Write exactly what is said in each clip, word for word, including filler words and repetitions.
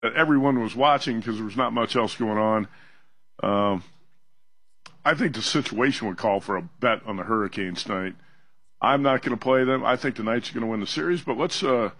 that everyone was watching because there was not much else going on. Um, I think the situation would call for a bet on the Hurricanes tonight. I'm not going to play them. I think the Knights are going to win the series, but let's uh,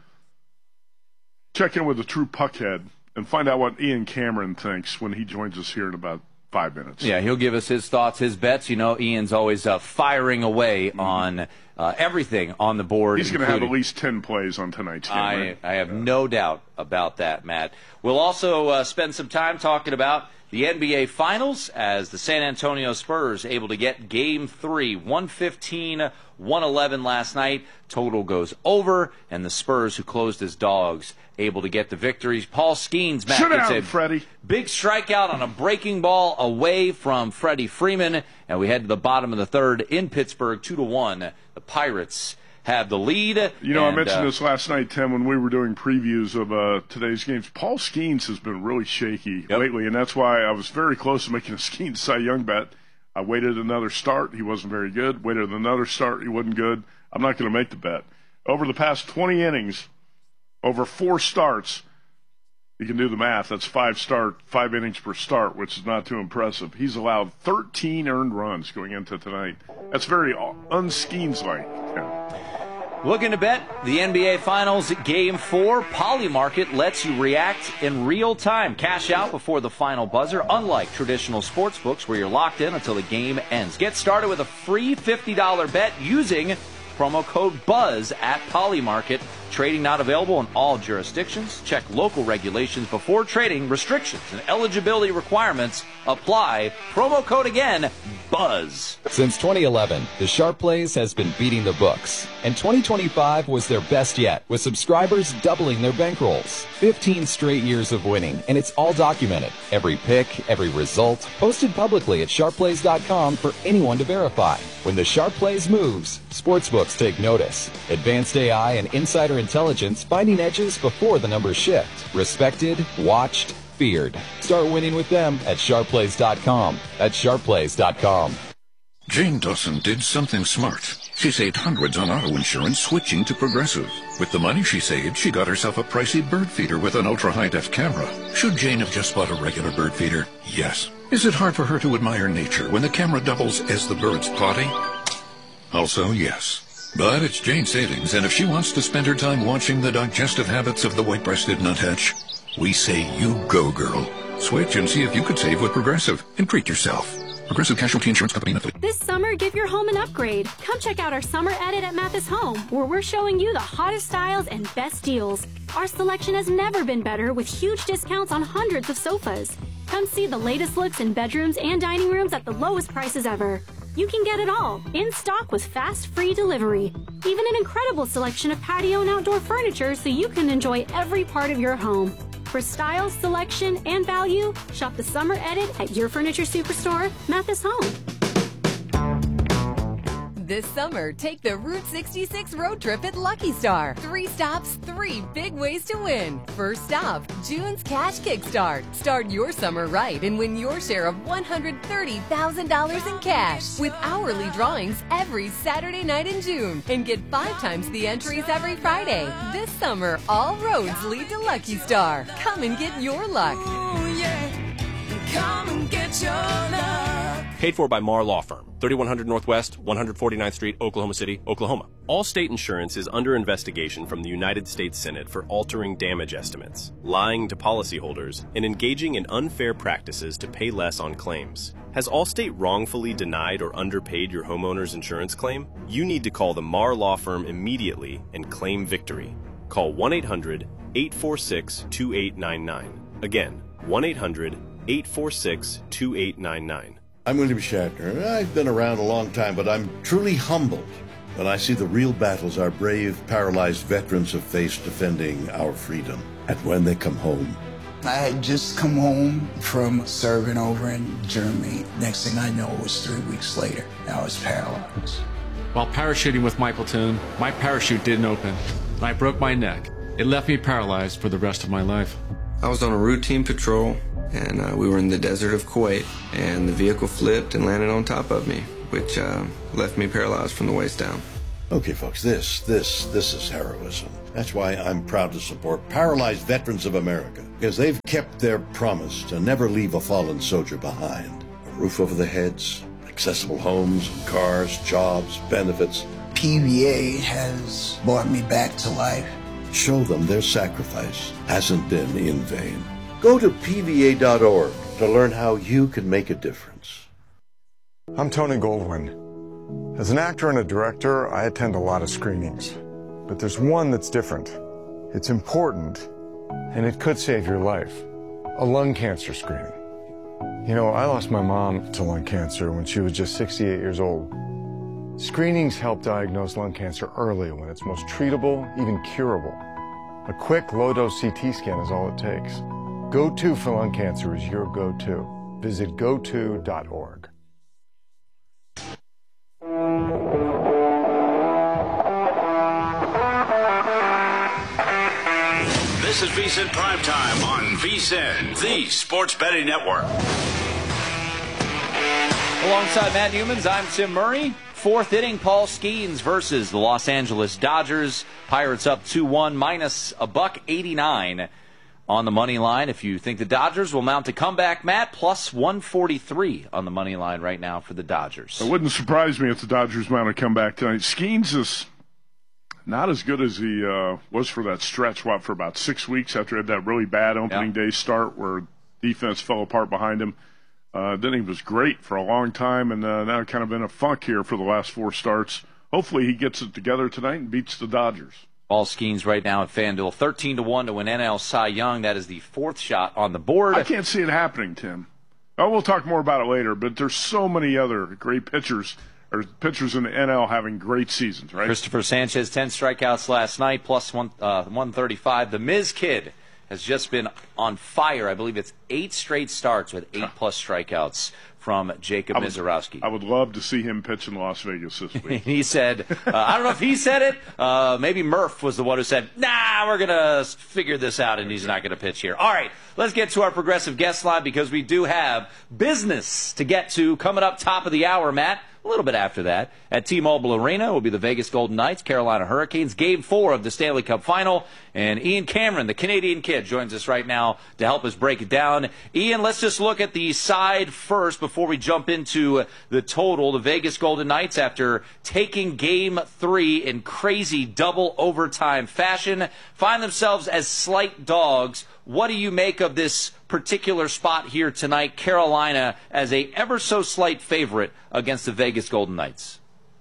check in with the true puckhead and find out what Ian Cameron thinks when he joins us here in about five minutes. Yeah, he'll give us his thoughts, his bets. You know, Ian's always uh, firing away mm-hmm. on uh, everything on the board. He's going to have at least ten plays on tonight's game. I, right? I have yeah. no doubt about that, Matt. We'll also uh, spend some time talking about the N B A Finals as the San Antonio Spurs able to get Game three, one fifteen, one eleven last night. Total goes over, and the Spurs, who closed as dogs, able to get the victories. Paul Skeens, Matt, Sit gets down, a Freddie. big strikeout on a breaking ball away from Freddie Freeman, and we head to the bottom of the third in Pittsburgh, two to one. The Pirates have the lead. You know, and, I mentioned uh, this last night, Tim, when we were doing previews of uh, today's games. Paul Skeens has been really shaky yep. lately, and that's why I was very close to making a Skeens Cy Young bet. I waited another start. He wasn't very good. Waited another start. He wasn't good. I'm not going to make the bet. Over the past twenty innings, over four starts, you can do the math. That's five start, five innings per start, which is not too impressive. He's allowed thirteen earned runs going into tonight. That's very un-Skeens-like. Yeah. Looking to bet the N B A Finals Game four. Polymarket lets you react in real time. Cash out before the final buzzer, unlike traditional sports books where you're locked in until the game ends. Get started with a free fifty dollars bet using promo code BUZZ at Polymarket. Trading not available in all jurisdictions. Check local regulations before trading. Restrictions and eligibility requirements apply. Promo code again, BUZZ. Since twenty eleven, the Sharp Plays has been beating the books. And twenty twenty-five was their best yet, with subscribers doubling their bankrolls. fifteen straight years of winning, and it's all documented. Every pick, every result, posted publicly at sharp plays dot com for anyone to verify. When the Sharp Plays moves, sportsbooks take notice. Advanced A I and insider intelligence finding edges before the numbers shift. Respected, watched, feared. Start winning with them at sharp plays dot com. That's sharp plays dot com. Jane Dawson did something smart. She saved hundreds on auto insurance switching to Progressive. With the money she saved, she got herself a pricey bird feeder with an ultra-high-def camera. Should Jane have just bought a regular bird feeder? Yes. Is it hard for her to admire nature when the camera doubles as the bird's potty? Also, yes. But it's Jane's savings, and if she wants to spend her time watching the digestive habits of the white-breasted nuthatch, we say you go, girl. Switch and see if you could save with Progressive and treat yourself. Progressive Casualty Insurance Company. This summer, give your home an upgrade. Come check out our summer edit at Mathis Home, where we're showing you the hottest styles and best deals. Our selection has never been better, with huge discounts on hundreds of sofas. Come see the latest looks in bedrooms and dining rooms at the lowest prices ever. You can get it all, in stock with fast, free delivery. Even an incredible selection of patio and outdoor furniture so you can enjoy every part of your home. For style, selection, and value, shop the summer edit at your furniture superstore, Mathis Home. This summer, take the Route sixty-six road trip at Lucky Star. Three stops, three big ways to win. First stop, June's Cash Kickstart. Start your summer right and win your share of one hundred thirty thousand dollars in cash with hourly drawings every Saturday night in June. And get five times the entries every Friday. This summer, all roads lead to Lucky Star. Come and get your luck. Ooh, yeah. Come and get your luck. Paid for by Marr Law Firm, thirty-one hundred Northwest, one forty-ninth Street, Oklahoma City, Oklahoma. Allstate Insurance is under investigation from the United States Senate for altering damage estimates, lying to policyholders, and engaging in unfair practices to pay less on claims. Has Allstate wrongfully denied or underpaid your homeowner's insurance claim? You need to call the Marr Law Firm immediately and claim victory. Call one eight hundred, eight four six, two eight nine nine. Again, one eight hundred, eight four six, two eight nine nine. I'm William Shatner. I've been around a long time, but I'm truly humbled when I see the real battles our brave, paralyzed veterans have faced defending our freedom. And when they come home. I had just come home from serving over in Germany. Next thing I know, it was three weeks later. I was paralyzed. While parachuting with my platoon, my parachute didn't open, and I broke my neck. It left me paralyzed for the rest of my life. I was on a routine patrol, and uh, we were in the desert of Kuwait, and the vehicle flipped and landed on top of me, which uh, left me paralyzed from the waist down. Okay, folks, this, this, this is heroism. That's why I'm proud to support Paralyzed Veterans of America. because they've kept their promise to never leave a fallen soldier behind. A roof over their heads, accessible homes, cars, jobs, benefits. P V A has brought me back to life. Show them their sacrifice hasn't been in vain. Go to P V A dot org to learn how you can make a difference. I'm Tony Goldwyn. As an actor and a director, I attend a lot of screenings. But there's one that's different. It's important, and it could save your life. A lung cancer screening. You know, I lost my mom to lung cancer when she was just sixty-eight years old. Screenings help diagnose lung cancer early when it's most treatable, even curable. A quick, low-dose C T scan is all it takes. Go to for lung cancer is your go-to. Visit go to dot org. This is VSiN Primetime on VSiN, the Sports Betting Network. Alongside Matt Humans, I'm Tim Murray. Fourth inning, Paul Skeens versus the Los Angeles Dodgers. Pirates up two one, minus a buck eighty-nine on the money line. If you think the Dodgers will mount a comeback, Matt, plus one forty-three on the money line right now for the Dodgers. It wouldn't surprise me if the Dodgers mount a comeback tonight. Skeens is not as good as he uh, was for that stretch, what, for about six weeks after he had that really bad opening yeah. day start where defense fell apart behind him. Uh, then he was great for a long time, and uh, now kind of in a funk here for the last four starts. Hopefully he gets it together tonight and beats the Dodgers. Paul Skeens right now at FanDuel, thirteen to one to win N L Cy Young. That is the fourth shot on the board. I can't see it happening, Tim. Oh, we'll talk more about it later, but there's so many other great pitchers or pitchers in the N L having great seasons, right? Christopher Sanchez, ten strikeouts last night, plus one, uh, one thirty-five. The Miz Kid has just been on fire. I believe it's eight straight starts with eight-plus strikeouts from Jacob Mizorowski. I would love to see him pitch in Las Vegas this week. He said, uh, I don't know if he said it. Uh, maybe Murph was the one who said, nah, we're going to figure this out, and he's not going to pitch here. All right, let's get to our progressive guest line because we do have business to get to coming up top of the hour, Matt. A little bit after that, at T-Mobile Arena will be the Vegas Golden Knights, Carolina Hurricanes, Game four of the Stanley Cup Final. And Ian Cameron, the Canadian kid, joins us right now to help us break it down. Ian, let's just look at the side first before we jump into the total. The Vegas Golden Knights, after taking Game three in crazy double overtime fashion, find themselves as slight dogs. What do you make of this particular spot here tonight, Carolina as a ever so slight favorite against the Vegas Golden Knights?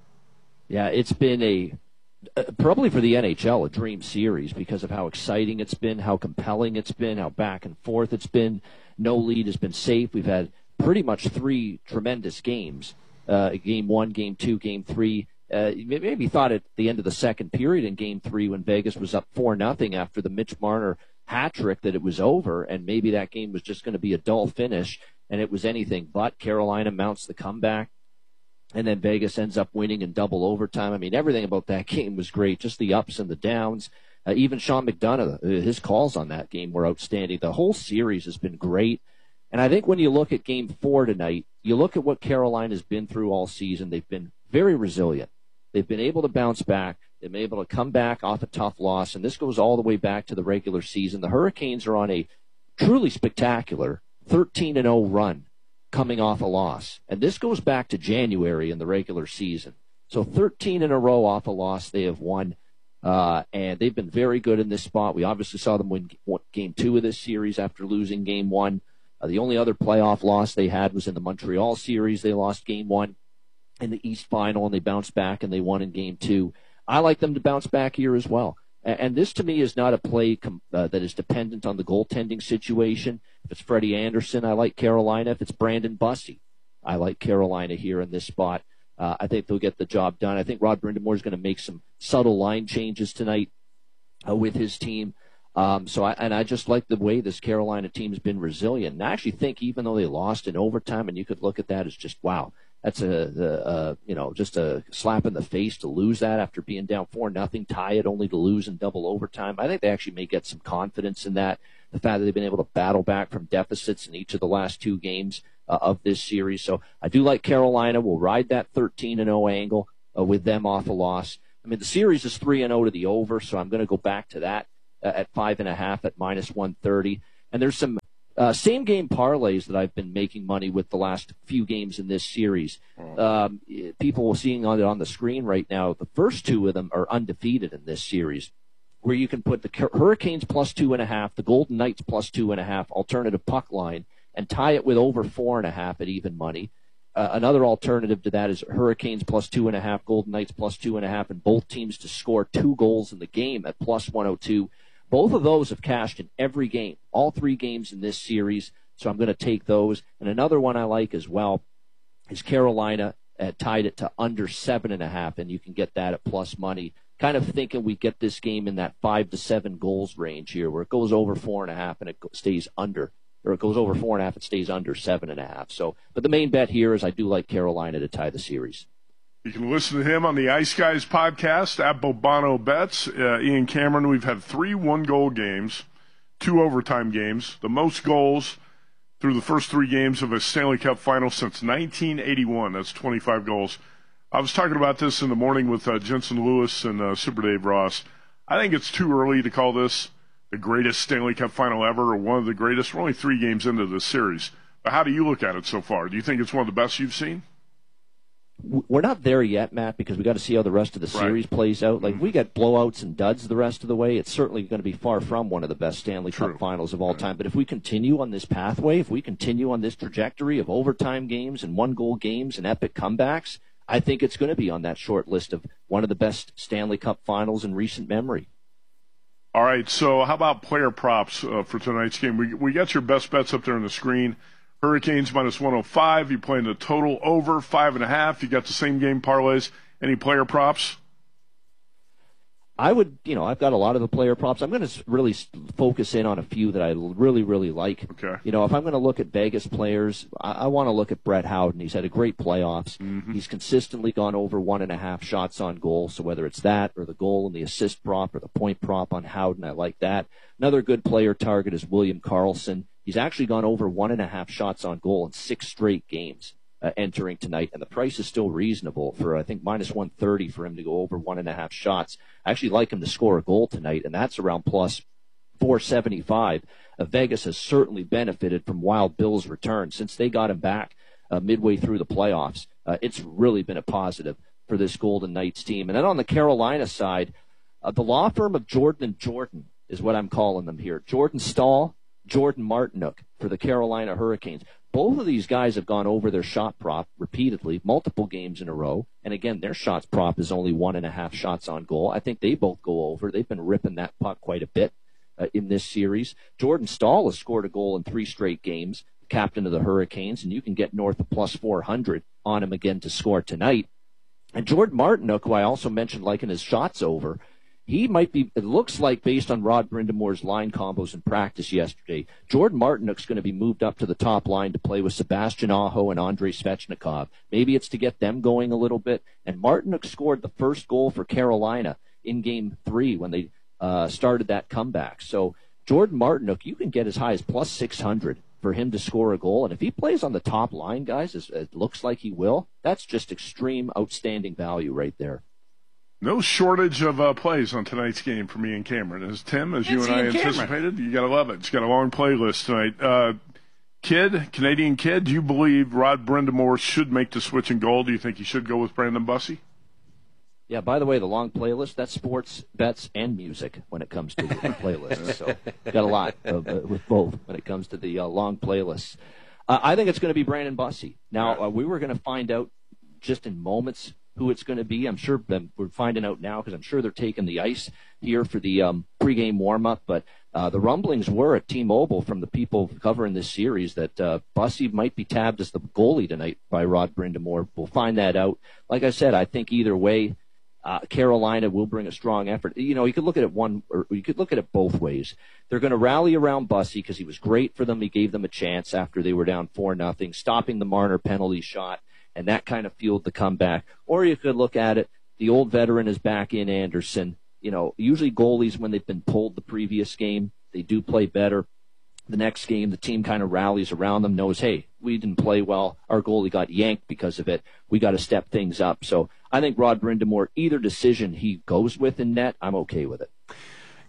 Yeah, it's been a, uh, probably for the N H L, a dream series because of how exciting it's been, how compelling it's been, how back and forth it's been. No lead has been safe. We've had pretty much three tremendous games, uh, game one, game two, game three. Uh, maybe thought at the end of the second period in game three when Vegas was up four nothing after the Mitch Marner hat trick that it was over, and maybe that game was just going to be a dull finish, and it was anything but. Carolina mounts the comeback, and then Vegas ends up winning in double overtime. I mean, everything about that game was great, just the ups and the downs. Uh, even Sean McDonough, his calls on that game were outstanding. The whole series has been great, and I think when you look at game four tonight, you look at what Carolina's been through all season. They've been very resilient. They've been able to bounce back. They've been able to come back off a tough loss, and this goes all the way back to the regular season. The Hurricanes are on a truly spectacular thirteen and oh run coming off a loss, and this goes back to January in the regular season. So thirteen in a row off a loss they have won, uh, and they've been very good in this spot. We obviously saw them win game two of this series after losing game one. Uh, the only other playoff loss they had was in the Montreal series. They lost game one in the East Final, and they bounced back, and they won in game two. I like them to bounce back here as well. And this, to me, is not a play com- uh, that is dependent on the goaltending situation. If it's Freddie Anderson, I like Carolina. If it's Brandon Bussi, I like Carolina here in this spot. Uh, I think they'll get the job done. I think Rod Brind'Amour is going to make some subtle line changes tonight uh, with his team. Um, so, I, and I just like the way this Carolina team has been resilient. And I actually think even though they lost in overtime, and you could look at that as just, wow, that's a, a, a you know just a slap in the face to lose that after being down four nothing, tie it only to lose in double overtime. I think they actually may get some confidence in that. The fact that they've been able to battle back from deficits in each of the last two games uh, of this series. So I do like Carolina. We'll ride that thirteen and oh angle uh, with them off a loss. I mean, the series is three and oh to the over, so I'm going to go back to that uh, at five and a half at minus one thirty. And there's some uh, same-game parlays that I've been making money with the last few games in this series. Um, people are seeing on it on the screen right now. The first two of them are undefeated in this series, where you can put the Hurricanes plus two and a half, the Golden Knights plus two and a half, alternative puck line, and tie it with over four and a half at even money. Uh, another alternative to that is Hurricanes plus two and a half, Golden Knights plus two and a half, and both teams to score two goals in the game at plus one oh two. Both of those have cashed in every game, all three games in this series, so I'm going to take those. And another one I like as well is Carolina uh, tied it to under seven and a half, and you can get that at plus money. Kind of thinking we get this game in that five to seven goals range here, where it goes over four and a half and it stays under, or it goes over four and a half and stays under seven and a half. So, but the main bet here is I do like Carolina to tie the series. You can listen to him on the Ice Guys podcast at Bobano Bets. Uh, Ian Cameron, we've had three one-goal games, two overtime games, the most goals through the first three games of a Stanley Cup final since nineteen eighty-one. That's twenty-five goals. I was talking about this in the morning with uh, Jensen Lewis and uh, Super Dave Ross. I think it's too early to call this the greatest Stanley Cup final ever or one of the greatest. We're only three games into this series. But how do you look at it so far? Do you think it's one of the best you've seen? We're not there yet, Matt, because we got to see how the rest of the series right. plays out. Like, mm-hmm. we got blowouts and duds the rest of the way. It's certainly going to be far from one of the best Stanley True. Cup finals of all time. But if we continue on this pathway, if we continue on this trajectory of overtime games and one-goal games and epic comebacks, I think it's going to be on that short list of one of the best Stanley Cup finals in recent memory. All right, so how about player props uh, for tonight's game? We we got your best bets up there on the screen. Hurricanes minus one oh five. You playing the total over five and a half. You got the same game parlays. Any player props? I would, you know, I've got a lot of the player props. I'm going to really focus in on a few that I really, really like. Okay. You know, if I'm going to look at Vegas players, I, I want to look at Brett Howden. He's had a great playoffs. Mm-hmm. He's consistently gone over one and a half shots on goal. So whether it's that or the goal and the assist prop or the point prop on Howden, I like that. Another good player target is William Karlsson. He's actually gone over one and a half shots on goal in six straight games uh, entering tonight, and the price is still reasonable for, I think, minus one thirty for him to go over one and a half shots. I actually like him to score a goal tonight, and that's around plus four seventy-five. Uh, Vegas has certainly benefited from Wild Bill's return since they got him back uh, midway through the playoffs. Uh, it's really been a positive for this Golden Knights team. And then on the Carolina side, uh, the law firm of Jordan and Jordan is what I'm calling them here. Jordan Stahl, Jordan Martinook for the Carolina Hurricanes. Both of these guys have gone over their shot prop repeatedly, multiple games in a row. And again, their shots prop is only one and a half shots on goal. I think they both go over. They've been ripping that puck quite a bit uh, in this series. Jordan Stahl has scored a goal in three straight games, captain of the Hurricanes, and you can get north of plus four hundred on him again to score tonight. And Jordan Martinook, who I also mentioned liking his shots over, he might be, it looks like, based on Rod Brindamore's line combos in practice yesterday, Jordan Martinook's going to be moved up to the top line to play with Sebastian Aho and Andrei Svechnikov. Maybe it's to get them going a little bit. And Martinook scored the first goal for Carolina in game three when they uh, started that comeback. So Jordan Martinook, you can get as high as plus six hundred for him to score a goal. And if he plays on the top line, guys, as it looks like he will, that's just extreme, outstanding value right there. No shortage of uh, plays on tonight's game for me and Cameron. As Tim, as you and I anticipated, you got to love it. It's got a long playlist tonight. Uh, Kid, Canadian Kid, do you believe Rod Brindamore should make the switch in goal? Do you think he should go with Brandon Bussey? Yeah, by the way, the long playlist, that's sports, bets, and music when it comes to the playlists. So got a lot of, uh, with both when it comes to the uh, long playlists. Uh, I think it's going to be Brandon Bussey. Now, uh, we were going to find out just in moments who it's going to be. I'm sure um, we're finding out now because I'm sure they're taking the ice here for the um, pregame warm-up. But uh, the rumblings were at T-Mobile from the people covering this series that uh, Bussey might be tabbed as the goalie tonight by Rod Brindamore. We'll find that out. Like I said, I think either way, uh, Carolina will bring a strong effort. You know, you could look at it one, or you could look at it both ways. They're going to rally around Bussey because he was great for them. He gave them a chance after they were down four nothing, stopping the Marner penalty shot. And that kind of fueled the comeback. Or you could look at it, the old veteran is back in Anderson. You know, usually goalies, when they've been pulled the previous game, they do play better. The next game, the team kind of rallies around them, knows, hey, we didn't play well. Our goalie got yanked because of it. We got to step things up. So I think Rod Brindamore, either decision he goes with in net, I'm okay with it.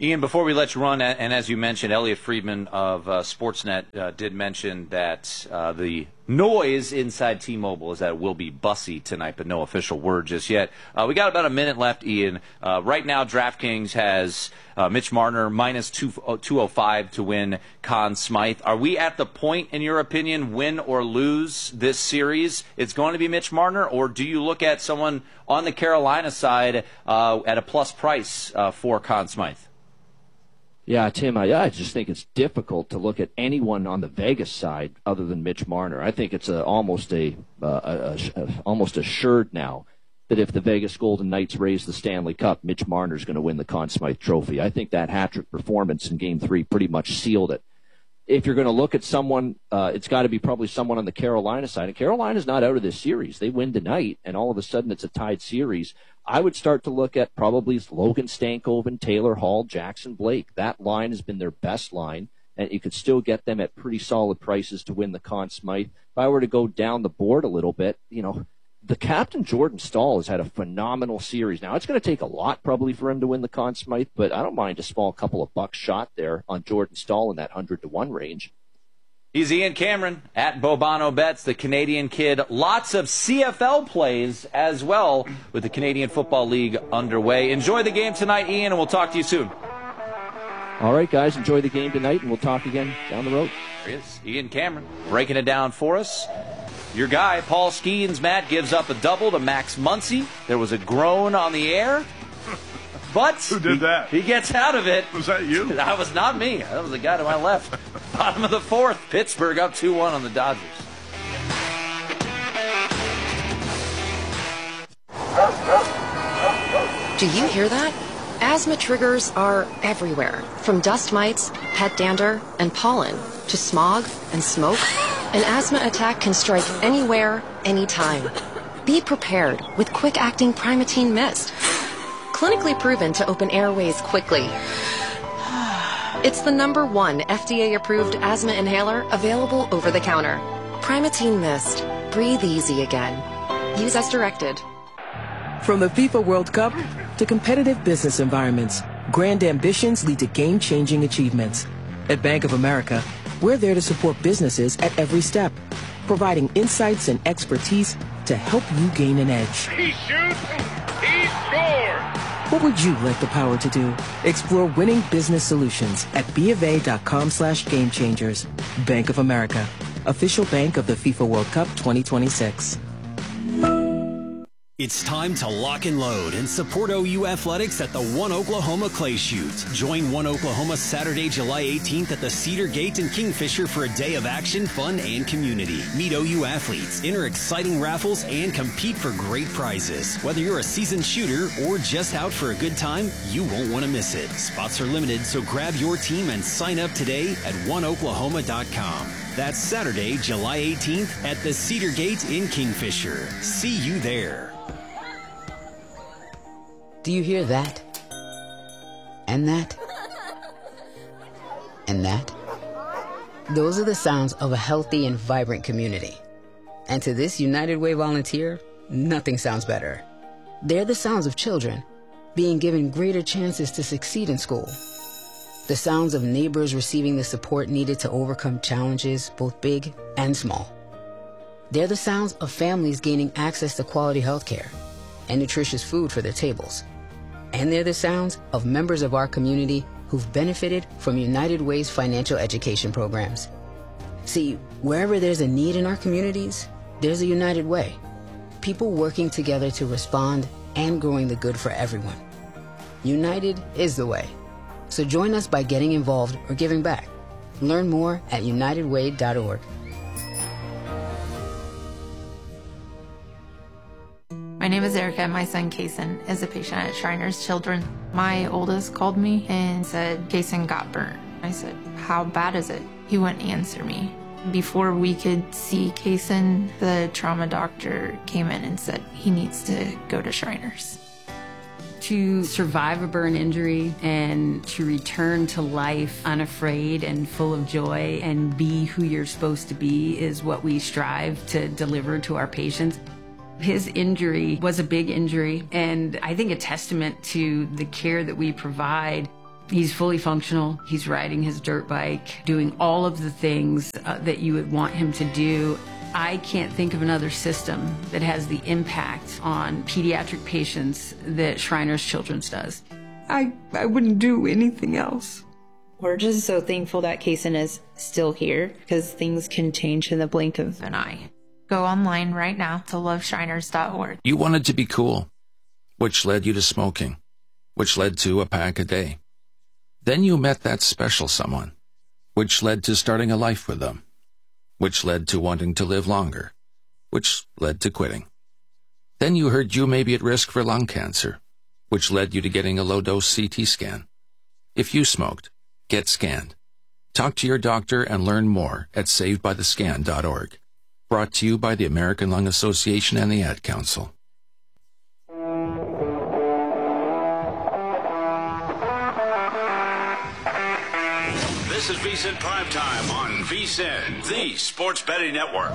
Ian, before we let you run, and as you mentioned, Elliot Friedman of uh, Sportsnet uh, did mention that uh, the noise inside T-Mobile is that it will be bussy tonight, but no official word just yet. Uh, we got about a minute left, Ian. Uh, right now, DraftKings has uh, Mitch Marner minus two oh five to win Conn Smythe. Are we at the point, in your opinion, win or lose this series, it's going to be Mitch Marner, or do you look at someone on the Carolina side uh, at a plus price uh, for Conn Smythe? Yeah, Tim, I, I just think it's difficult to look at anyone on the Vegas side other than Mitch Marner. I think it's a, almost a, uh, a, a almost assured now that if the Vegas Golden Knights raise the Stanley Cup, Mitch Marner's going to win the Conn Smythe Trophy. I think that hat-trick performance in Game three pretty much sealed it. If you're going to look at someone, uh, it's got to be probably someone on the Carolina side. And Carolina's not out of this series. They win tonight, and all of a sudden it's a tied series. I would start to look at probably Logan Stankoven, Taylor Hall, Jackson Blake. That line has been their best line, and you could still get them at pretty solid prices to win the Conn Smythe. If I were to go down the board a little bit, you know, the captain, Jordan Staal, has had a phenomenal series. Now, it's going to take a lot probably for him to win the Conn Smythe, but I don't mind a small couple of bucks shot there on Jordan Staal in that one hundred to one range. He's Ian Cameron at Bobano Bets, the Canadian kid. Lots of C F L plays as well with the Canadian Football League underway. Enjoy the game tonight, Ian, and we'll talk to you soon. All right, guys, enjoy the game tonight, and we'll talk again down the road. There he is, Ian Cameron, breaking it down for us. Your guy, Paul Skeens, Matt, gives up a double to Max Muncy. There was a groan on the air. But who did he, that? He gets out of it. Was that you? That was not me. That was the guy to my left. Bottom of the fourth. Pittsburgh up two one on the Dodgers. Do you hear that? Asthma triggers are everywhere, from dust mites, pet dander, and pollen, to smog and smoke. An asthma attack can strike anywhere, anytime. Be prepared with quick-acting Primatene Mist. Clinically proven to open airways quickly. It's the number one F D A-approved asthma inhaler available over the counter. Primatene Mist. Breathe easy again. Use as directed. From the FIFA World Cup to competitive business environments, grand ambitions lead to game-changing achievements. At Bank of America, we're there to support businesses at every step, providing insights and expertise to help you gain an edge. He shoots, he scores! What would you like the power to do? Explore winning business solutions at BofA.com slash game changers. Bank of America, official bank of the FIFA World Cup twenty twenty-six. It's time to lock and load and support O U Athletics at the One Oklahoma Clay Shoot. Join One Oklahoma Saturday, July eighteenth at the Cedar Gate in Kingfisher for a day of action, fun, and community. Meet O U athletes, enter exciting raffles, and compete for great prizes. Whether you're a seasoned shooter or just out for a good time, you won't want to miss it. Spots are limited, so grab your team and sign up today at one oklahoma dot com. That's Saturday, July eighteenth at the Cedar Gate in Kingfisher. See you there. Do you hear that? And that? And that? Those are the sounds of a healthy and vibrant community. And to this United Way volunteer, nothing sounds better. They're the sounds of children being given greater chances to succeed in school. The sounds of neighbors receiving the support needed to overcome challenges, both big and small. They're the sounds of families gaining access to quality health care and nutritious food for their tables. And they're the sounds of members of our community who've benefited from United Way's financial education programs. See, wherever there's a need in our communities, there's a United Way. People working together to respond and growing the good for everyone. United is the way. So join us by getting involved or giving back. Learn more at united way dot org. My name is Erica, and my son Kason is a patient at Shriners Children. My oldest called me and said Kason got burnt. I said, how bad is it? He wouldn't answer me. Before we could see Kason, the trauma doctor came in and said he needs to go to Shriners. To survive a burn injury and to return to life unafraid and full of joy and be who you're supposed to be is what we strive to deliver to our patients. His injury was a big injury, and I think a testament to the care that we provide. He's fully functional. He's riding his dirt bike, doing all of the things uh, that you would want him to do. I can't think of another system that has the impact on pediatric patients that Shriners Children's does. I, I wouldn't do anything else. We're just so thankful that Kaysen is still here because things can change in the blink of an eye. Go online right now to love shriners dot org. You wanted to be cool, which led you to smoking, which led to a pack a day. Then you met that special someone, which led to starting a life with them, which led to wanting to live longer, which led to quitting. Then you heard you may be at risk for lung cancer, which led you to getting a low-dose C T scan. If you smoked, get scanned. Talk to your doctor and learn more at saved by the scan dot org. Brought to you by the American Lung Association and the Ad Council. This is VSiN Primetime on VSiN, the Sports Betting Network.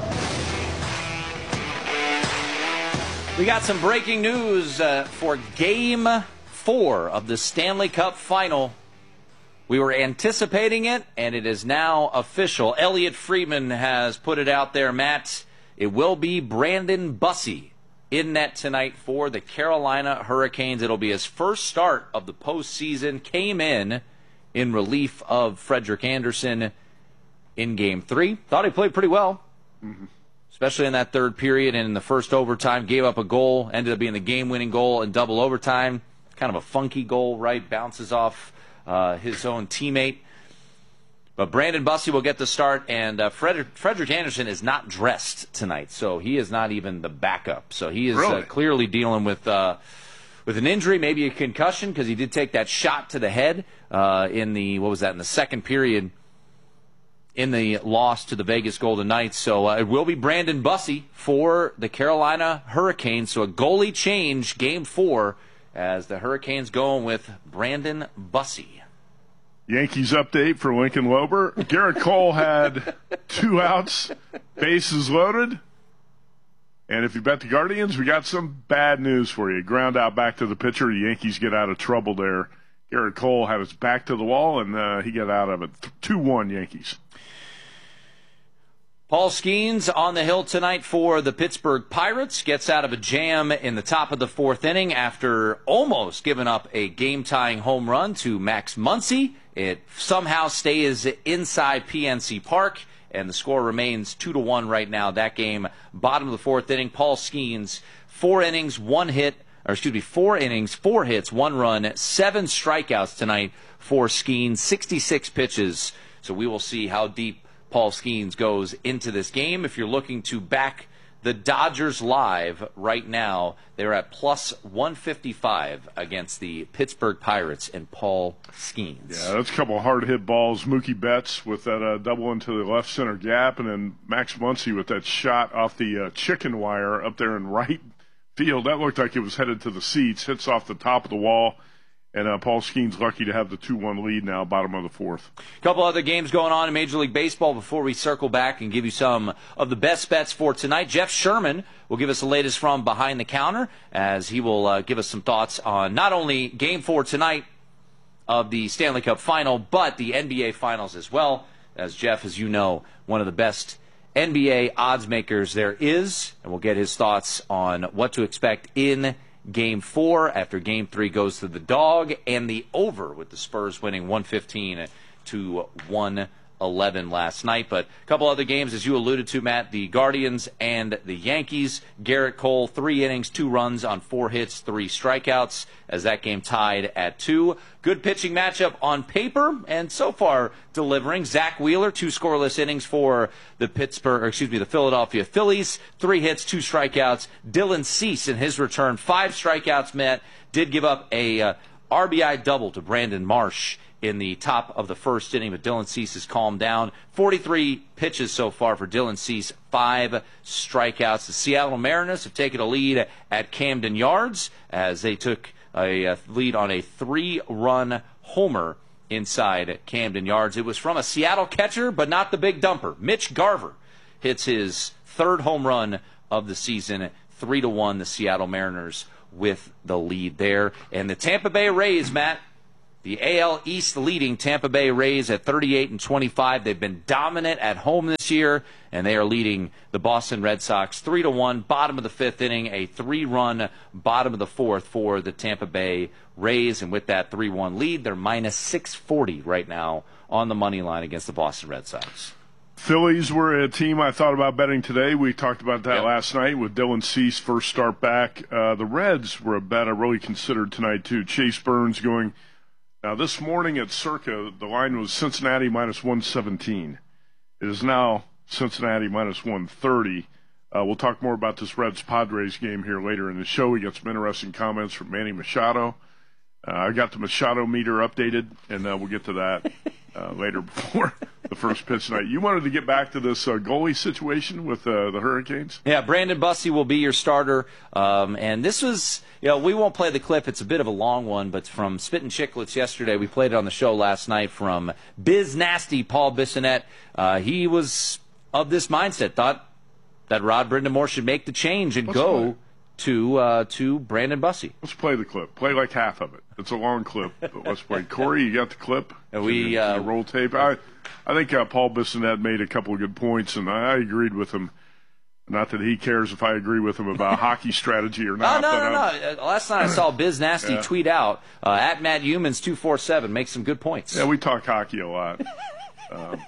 We got some breaking news uh, for Game four of the Stanley Cup Final. We were anticipating it, and it is now official. Elliot Friedman has put it out there, Matt. It will be Brandon Bussey in net tonight for the Carolina Hurricanes. It'll be his first start of the postseason. Came in in relief of Frederik Andersen in Game three. Thought he played pretty well, mm-hmm. especially in that third period and in the first overtime. Gave up a goal, ended up being the game-winning goal in double overtime. Kind of a funky goal, right? Bounces off Uh, his own teammate. But Brandon Bussey will get the start, and uh, Frederik, Frederik Andersen is not dressed tonight, so he is not even the backup. So he is really? uh, clearly dealing with uh, with an injury, maybe a concussion, because he did take that shot to the head uh, in the, what was that, in the second period in the loss to the Vegas Golden Knights. So uh, it will be Brandon Bussey for the Carolina Hurricanes. So a goalie change, Game four, as the Hurricanes going with Brandon Bussey. Yankees update for Lincoln Lober. Garrett Cole had two outs, bases loaded. And if you bet the Guardians, we got some bad news for you. Ground out back to the pitcher. The Yankees get out of trouble there. Garrett Cole had his back to the wall, and uh, he got out of it. two one Yankees. Paul Skeens on the hill tonight for the Pittsburgh Pirates. Gets out of a jam in the top of the fourth inning after almost giving up a game-tying home run to Max Muncy. It somehow stays inside P N C Park, and the score remains two to one right now. That game, bottom of the fourth inning. Paul Skeens, four innings, one hit, or excuse me, four innings, four hits, one run, seven strikeouts tonight for Skeens, sixty-six pitches. So we will see how deep Paul Skeens goes into this game. If you're looking to back the Dodgers live right now, they're at plus one fifty-five against the Pittsburgh Pirates and Paul Skeens. Yeah, that's a couple of hard-hit balls. Mookie Betts with that uh, double into the left center gap, and then Max Muncy with that shot off the uh, chicken wire up there in right field. That looked like it was headed to the seats, hits off the top of the wall. And uh, Paul Skeens lucky to have the two one lead now, bottom of the fourth. A couple other games going on in Major League Baseball before we circle back and give you some of the best bets for tonight. Jeff Sherman will give us the latest from behind the counter as he will uh, give us some thoughts on not only Game four tonight of the Stanley Cup Final, but the N B A Finals as well. As Jeff, as you know, one of the best N B A odds makers there is, and we'll get his thoughts on what to expect in Game four after Game three goes to the dog, and the over with the Spurs winning one fifteen to one eleven last night. But a couple other games, as you alluded to, Matt, the Guardians and the Yankees. Garrett Cole, three innings, two runs on four hits, three strikeouts, as that game tied at two. Good pitching matchup on paper, and so far delivering. Zach Wheeler, two scoreless innings for the Pittsburgh, or excuse me, the Philadelphia Phillies. Three hits, two strikeouts. Dylan Cease in his return, five strikeouts, Matt. Did give up a uh, R B I double to Brandon Marsh in the top of the first inning, but Dylan Cease has calmed down. forty-three pitches so far for Dylan Cease, five strikeouts. The Seattle Mariners have taken a lead at Camden Yards as they took a, a lead on a three-run homer inside Camden Yards. It was from a Seattle catcher, but not the big dumper. Mitch Garver hits his third home run of the season, three to one, the Seattle Mariners with the lead there. And the Tampa Bay Rays, Matt, The A L East leading Tampa Bay Rays at thirty-eight and twenty-five. They've been dominant at home this year, and they are leading the Boston Red Sox three to one. Bottom of the fifth inning, a three-run bottom of the fourth for the Tampa Bay Rays, and with that three one lead, they're minus six forty right now on the money line against the Boston Red Sox. Phillies were a team I thought about betting today. We talked about that yep. last night with Dylan Cease first start back. Uh, the Reds were a bet I really considered tonight too. Chase Burns going. Now this morning at Circa, the line was Cincinnati minus one seventeen. It is now Cincinnati minus one thirty. Uh, we'll talk more about this Reds-Padres game here later in the show. We got some interesting comments from Manny Machado. Uh, I got the Machado meter updated, and uh, we'll get to that uh, later before the first pitch tonight. You wanted to get back to this uh, goalie situation with uh, the Hurricanes? Yeah, Brandon Bussi will be your starter. Um, and this was, you know, we won't play the clip. It's a bit of a long one, but from Spittin' Chicklets yesterday. We played it on the show last night from Biz Nasty Paul Bissonnette. Uh, he was of this mindset, thought that Rod Brind'Amour should make the change and Let's go play. to uh, to Brandon Bussi. Let's play the clip. Play like half of it. It's a long clip, but let's play. Corey, you got the clip? And we Can uh, you roll tape. I, I think uh, Paul Bissonnette made a couple of good points, and I, I agreed with him. Not that he cares if I agree with him about hockey strategy or not. Oh, no, but, no, um, no. Uh, Last night I saw Biz Nasty yeah. tweet out, uh, at Matt Humans two four seven, make some good points. Yeah, we talk hockey a lot. um,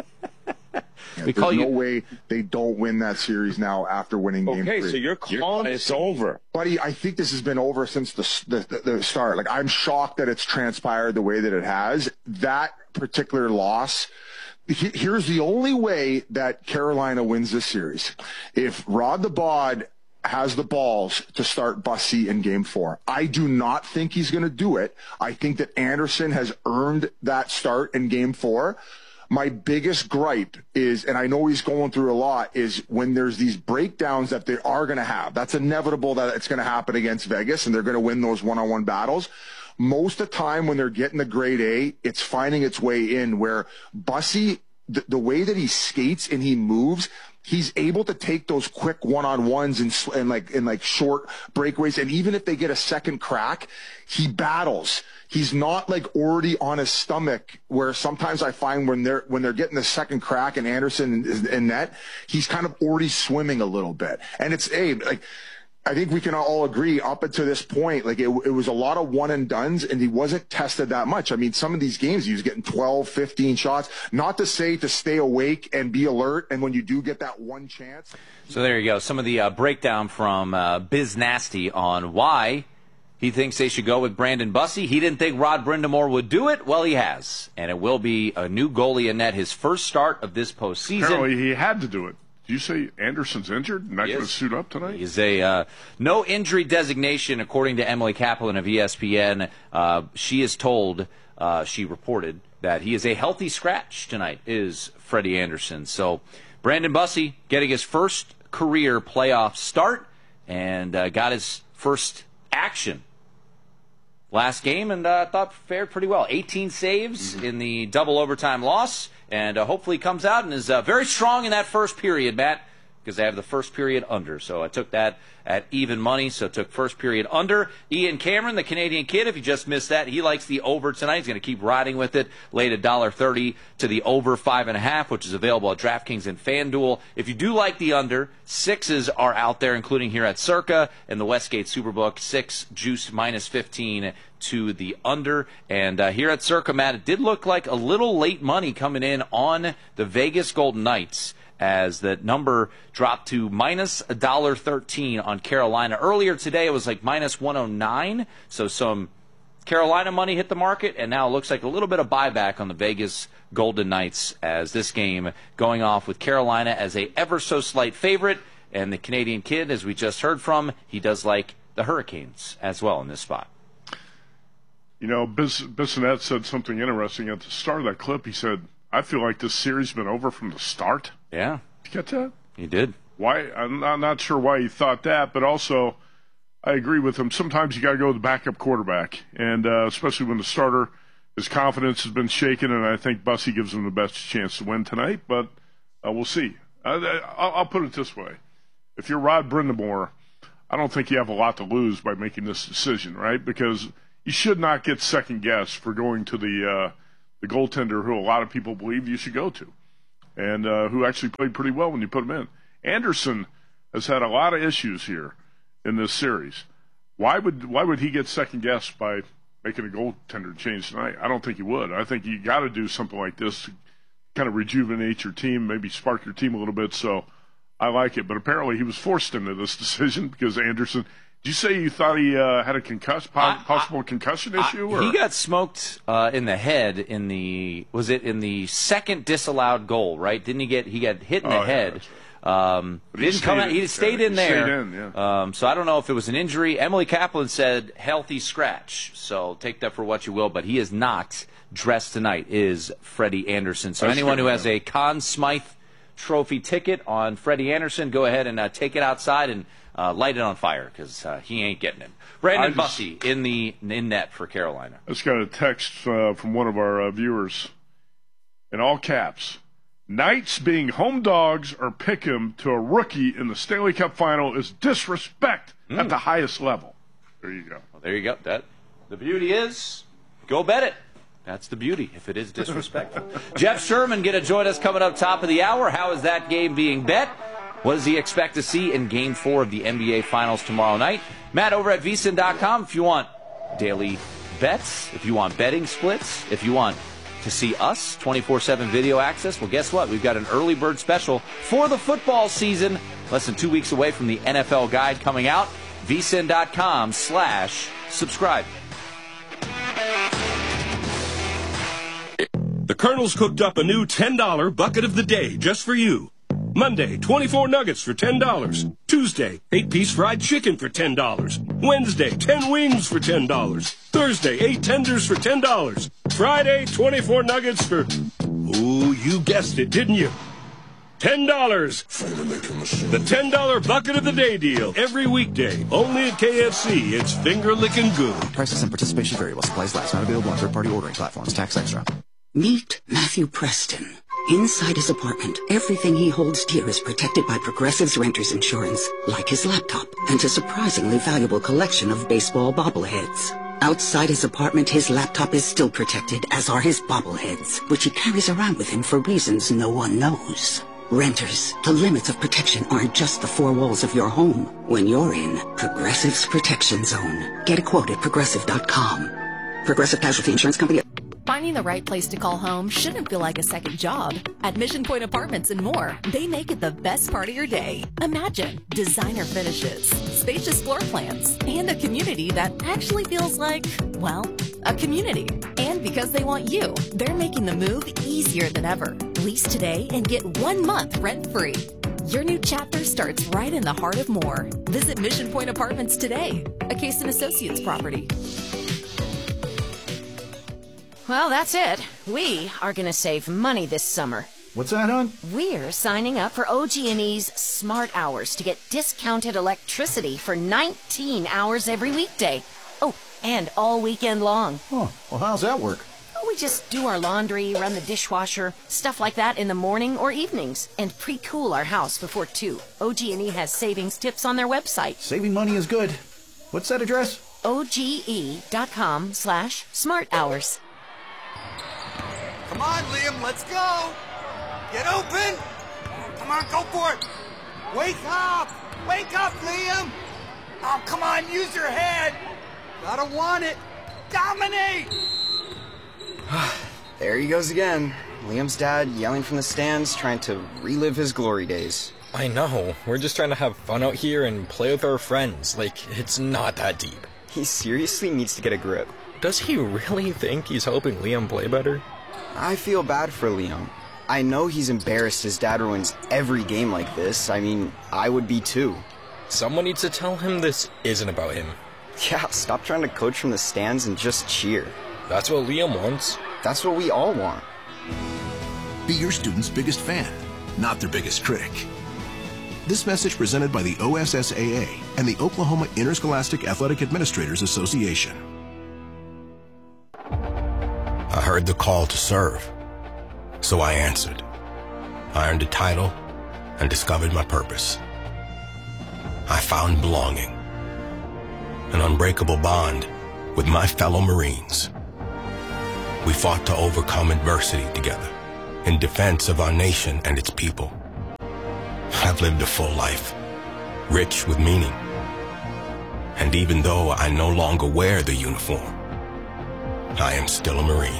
Yeah, We there's call no you- way they don't win that series now after winning game Okay, three. so you're calling it's over. Buddy, I think this has been over since the, the the start. Like, I'm shocked that it's transpired the way that it has. That particular loss, he- here's the only way that Carolina wins this series. If Rod the Bod has the balls to start Bussi in game four. I do not think he's going to do it. I think that Anderson has earned that start in game four. My biggest gripe is, and I know he's going through a lot, is when there's these breakdowns that they are going to have. That's inevitable that it's going to happen against Vegas, and they're going to win those one-on-one battles. Most of the time when they're getting the grade A, it's finding its way in where Bussi, the, the way that he skates and he moves, he's able to take those quick one-on-ones and, sl- and like in like short breakaways. And even if they get a second crack, he battles. He's not like already on his stomach, where sometimes I find when they're when they're getting the second crack and Anderson is in net, he's kind of already swimming a little bit. And it's a hey, like I think we can all agree up until this point, like it, it was a lot of one and dones, and he wasn't tested that much. I mean, some of these games he was getting twelve, fifteen shots. Not to say to stay awake and be alert, and when you do get that one chance. So there you go. Some of the uh, breakdown from uh, Biz Nasty on why he thinks they should go with Brandon Bussi. He didn't think Rod Brind'Amour would do it. Well, he has. And it will be a new goalie in net, his first start of this postseason. Apparently he had to do it. Did you say Anderson's injured? Not He going to is. suit up tonight? He's a uh, no injury designation, according to Emily Kaplan of E S P N. Uh, she is told, uh, she reported, that he is a healthy scratch tonight, is Freddie Anderson. So Brandon Bussi getting his first career playoff start and uh, got his first action last game, and I uh, thought fared pretty well. eighteen saves mm-hmm. in the double overtime loss, and uh, hopefully comes out and is uh, very strong in that first period, Matt, because they have the first period under. So I took that at even money, so took first period under. Ian Cameron, the Canadian kid, if you just missed that, he likes the over tonight. He's going to keep riding with it. Laid a one dollar thirty to the over five and a half, which is available at DraftKings and FanDuel. If you do like the under, sixes are out there, including here at Circa and the Westgate Superbook. Six juiced minus fifteen to the under. And uh, here at Circa, Matt, it did look like a little late money coming in on the Vegas Golden Knights, as that number dropped to minus one dollar thirteen on Carolina. Earlier today, it was like minus one oh nine, so some Carolina money hit the market, and now it looks like a little bit of buyback on the Vegas Golden Knights, as this game going off with Carolina as a ever-so-slight favorite, and the Canadian kid, as we just heard from, he does like the Hurricanes as well in this spot. You know, Bis- Bissonnette said something interesting at the start of that clip. He said, I feel like this series has been over from the start. Yeah. Did you get that? He did. Why? I'm not, not sure why he thought that, but also I agree with him. Sometimes you got to go with the backup quarterback, and uh, especially when the starter, his confidence has been shaken, and I think Bussi gives him the best chance to win tonight, but uh, we'll see. I, I'll, I'll put it this way. If you're Rod Brind'Amour, I don't think you have a lot to lose by making this decision, right? Because you should not get second guess for going to the uh, the goaltender who a lot of people believe you should go to, and uh, who actually played pretty well when you put him in. Anderson has had a lot of issues here in this series. Why would why would he get second guessed by making a goaltender change tonight? I don't think he would. I think you got to do something like this to kind of rejuvenate your team, maybe spark your team a little bit. So I like it. But apparently he was forced into this decision because Anderson. Did you say you thought he uh, had a concuss, possible I, I, concussion issue? I, or? He got smoked uh, in the head in the was it in the second disallowed goal? Right? Didn't he get he got hit in the oh, head? Yeah, Um, but he didn't come out. In, he stayed yeah, in he there. Stayed in, yeah. um, so I don't know if it was an injury. Emily Kaplan said healthy scratch. So take that for what you will. But he is not dressed tonight. Is Freddie Anderson? So That's anyone good, who has yeah. a Conn Smythe Trophy ticket on Freddie Anderson, go ahead and uh, take it outside and uh, light it on fire because uh, he ain't getting it. Brandon just, Bussey in the in net for Carolina. I just got a text uh, from one of our uh, viewers in all caps. Knights being home dogs or pick 'em to a rookie in the Stanley Cup final is disrespect mm. at the highest level. There you go. Well, there you go. That the beauty is, go bet it. That's the beauty, if it is disrespectful. Jeff Sherman going to join us coming up top of the hour. How is that game being bet? What does he expect to see in Game four of the N B A Finals tomorrow night? Matt over at V S I N dot com if you want daily bets, if you want betting splits, if you want to see us twenty-four seven video access, well, guess what? We've got an early bird special for the football season. Less than two weeks away from the N F L guide coming out. V S I N dot com slash subscribe. The Colonel's cooked up a new ten dollar bucket of the day just for you. Monday, twenty-four nuggets for ten dollars. Tuesday, eight-piece fried chicken for ten dollars. Wednesday, ten wings for ten dollars. Thursday, eight tenders for ten dollars. Friday, twenty-four nuggets for... Ooh, you guessed it, didn't you? ten dollars. The ten dollar bucket of the day deal. Every weekday. Only at K F C. It's finger-licking good. Prices and participation vary while supplies last. Not available on third-party ordering platforms. Tax extra. Meet Matthew Preston. Inside his apartment, everything he holds dear is protected by Progressive's Renter's Insurance, like his laptop and a surprisingly valuable collection of baseball bobbleheads. Outside his apartment, his laptop is still protected, as are his bobbleheads, which he carries around with him for reasons no one knows. Renters, the limits of protection aren't just the four walls of your home. When you're in Progressive's Protection Zone. Get a quote at Progressive dot com. Progressive Casualty Insurance Company. Finding the right place to call home shouldn't feel like a second job. At Mission Point Apartments and more, they make it the best part of your day. Imagine designer finishes, spacious floor plans, and a community that actually feels like, well, a community. And because they want you, they're making the move easier than ever. Lease today and get one month rent-free. Your new chapter starts right in the heart of Moore. Visit Mission Point Apartments today, a Case and Associates property. Well, that's it. We are going to save money this summer. What's that, hon? We're signing up for O G and E's Smart Hours to get discounted electricity for nineteen hours every weekday. Oh, and all weekend long. Oh, well, how's that work? We just do our laundry, run the dishwasher, stuff like that in the morning or evenings, and pre-cool our house before two. O G and E has savings tips on their website. Saving money is good. What's that address? O G E dot com slash smart hours. Come on, Liam, let's go! Get open! Come on, go for it! Wake up! Wake up, Liam! Oh, come on, use your head! Gotta want it! Dominate! There he goes again. Liam's dad yelling from the stands, trying to relive his glory days. I know. We're just trying to have fun out here and play with our friends. Like, it's not that deep. He seriously needs to get a grip. Does he really think he's helping Liam play better? I feel bad for Liam. I know he's embarrassed his dad ruins every game like this. I mean, I would be too. Someone needs to tell him this isn't about him. Yeah, stop trying to coach from the stands and just cheer. That's what Liam wants. That's what we all want. Be your student's biggest fan, not their biggest critic. This message presented by the O S S A A and the Oklahoma Interscholastic Athletic Administrators Association. I heard the call to serve, so I answered. I earned a title and discovered my purpose. I found belonging, an unbreakable bond with my fellow Marines. We fought to overcome adversity together in defense of our nation and its people. I've lived a full life, rich with meaning. And even though I no longer wear the uniform, I am still a Marine.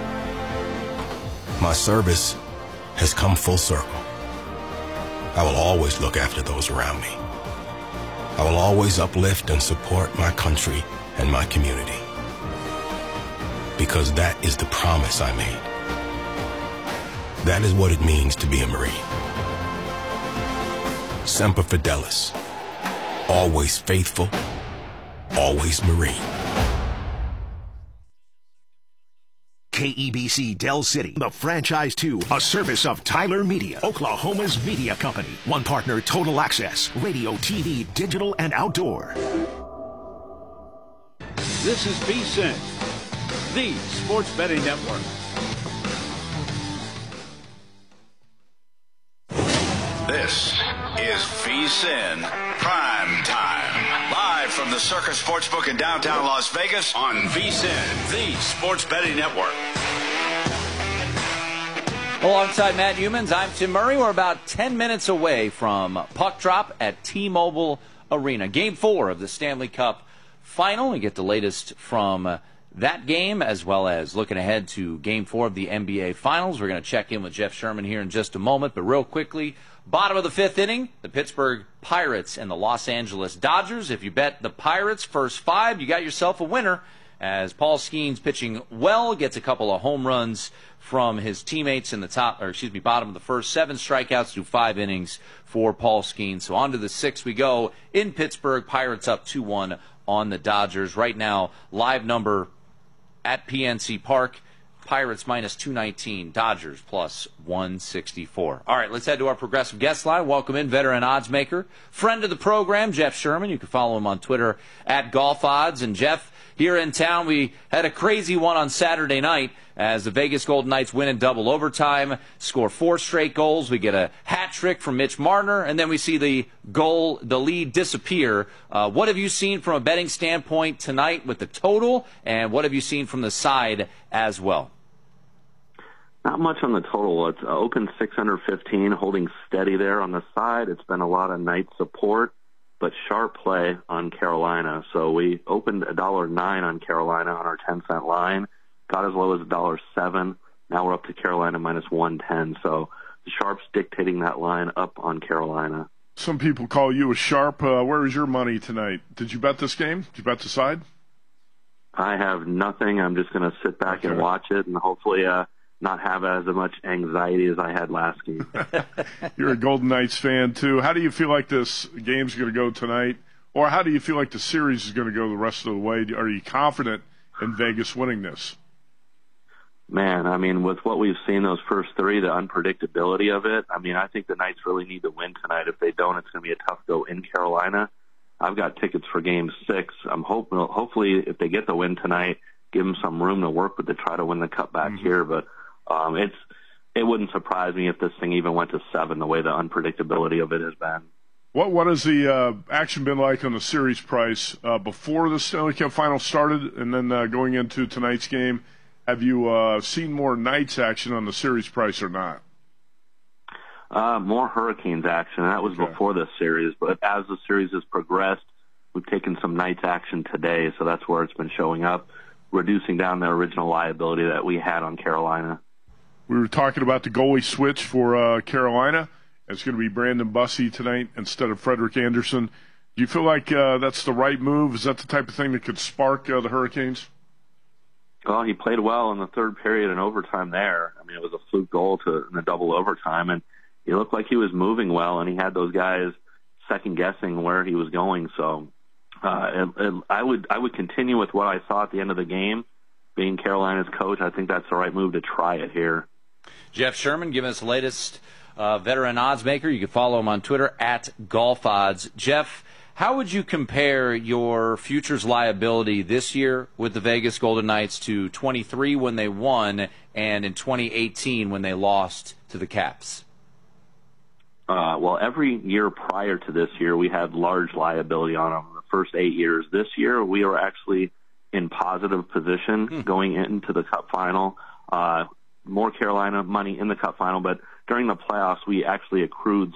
My service has come full circle. I will always look after those around me. I will always uplift and support my country and my community. Because that is the promise I made. That is what it means to be a Marine. Semper Fidelis. Always faithful, always Marine. K E B C Del City, the franchise two, a service of Tyler Media, Oklahoma's media company. One partner, Total Access, radio, T V, digital, and outdoor. This is VSiN, the Sports Betting Network. This is VSiN Prime Time. Live from the Circus Sportsbook in downtown Las Vegas on VSiN, the Sports Betting Network. Alongside Matt Humans, I'm Tim Murray. We're about ten minutes away from puck drop at T-Mobile Arena. Game four of the Stanley Cup Final. We get the latest from that game, as well as looking ahead to Game four of the N B A Finals. We're going to check in with Jeff Sherman here in just a moment, but real quickly, bottom of the fifth inning, the Pittsburgh Pirates and the Los Angeles Dodgers. If you bet the Pirates first five, you got yourself a winner, as Paul Skeens pitching well, gets a couple of home runs from his teammates in the top, or excuse me, bottom of the first. Seven strikeouts through five innings for Paul Skeens. So on to the sixth we go in Pittsburgh. Pirates up two one on the Dodgers. Right now, live number at P N C Park, Pirates minus two nineteen, Dodgers plus one sixty-four. All right, let's head to our progressive guest line. Welcome in veteran odds maker, friend of the program, Jeff Sherman. You can follow him on Twitter at Golf Odds. And Jeff, here in town, we had a crazy one on Saturday night as the Vegas Golden Knights win in double overtime, score four straight goals. We get a hat trick from Mitch Marner, and then we see the goal, the lead disappear. Uh, what have you seen from a betting standpoint tonight with the total, and what have you seen from the side as well? Not much on the total. It's open six fifteen, holding steady there on the side. It's been a lot of night support, but sharp play on Carolina. So we opened one dollar oh nine on Carolina on our ten cent line, got as low as one dollar oh seven. Now we're up to Carolina minus one ten. So the sharp's dictating that line up on Carolina. Some people call you a sharp. Uh, where is your money tonight? Did you bet this game? Did you bet the side? I have nothing. I'm just going to sit back okay. and watch it, and hopefully uh, not have as much anxiety as I had last game. You're a Golden Knights fan, too. How do you feel like this game's going to go tonight? Or how do you feel like the series is going to go the rest of the way? Are you confident in Vegas winning this? Man, I mean, with what we've seen those first three, the unpredictability of it, I mean, I think the Knights really need to win tonight. If they don't, it's going to be a tough go in Carolina. I've got tickets for game six. I'm hoping, hopefully, if they get the win tonight, give them some room to work with to try to win the cup back mm-hmm. here. But um, it's it wouldn't surprise me if this thing even went to seven, the way the unpredictability of it has been. What what has the uh, action been like on the series price uh, before the Stanley Cup Final started, and then uh, going into tonight's game? Have you uh, seen more Knights action on the series price or not? Uh, more Hurricanes action. That was okay. before the series, but as the series has progressed, we've taken some Knights action today, so that's where it's been showing up, reducing down the original liability that we had on Carolina. We were talking about the goalie switch for uh, Carolina. It's going to be Brandon Bussey tonight instead of Frederick Anderson. Do you feel like uh, that's the right move? Is that the type of thing that could spark uh, the Hurricanes? Well, he played well in the third period and overtime there. I mean, it was a fluke goal to in the double overtime, and he looked like he was moving well, and he had those guys second-guessing where he was going. So uh, it, it, I would I would continue with what I saw at the end of the game. Being Carolina's coach, I think that's the right move to try it here. Jeff Sherman giving us the latest uh, veteran odds maker. You can follow him on Twitter at Golf Odds. Jeff, how would you compare your futures liability this year with the Vegas Golden Knights to twenty-three when they won and in twenty eighteen when they lost to the Caps? Uh, well, every year prior to this year, we had large liability on them. The first eight years. This year, we were actually in positive position hmm. going into the Cup final. Uh, more Carolina money in the Cup final, but during the playoffs, we actually accrued